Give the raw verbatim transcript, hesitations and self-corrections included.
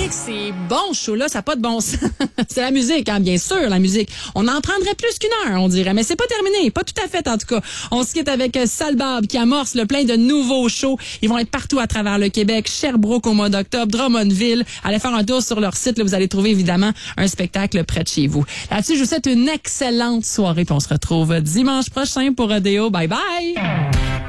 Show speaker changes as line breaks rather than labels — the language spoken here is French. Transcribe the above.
C'est bon, ce show-là, ça n'a pas de bon sens. C'est la musique, hein, bien sûr, la musique. On en prendrait plus qu'une heure, on dirait, mais c'est pas terminé, pas tout à fait en tout cas. On se quitte avec Salbab qui amorce le plein de nouveaux shows. Ils vont être partout à travers le Québec, Sherbrooke au mois d'octobre, Drummondville. Allez faire un tour sur leur site, là, vous allez trouver évidemment un spectacle près de chez vous. Là-dessus, je vous souhaite une excellente soirée, puis on se retrouve dimanche prochain pour Rodéo. Bye bye!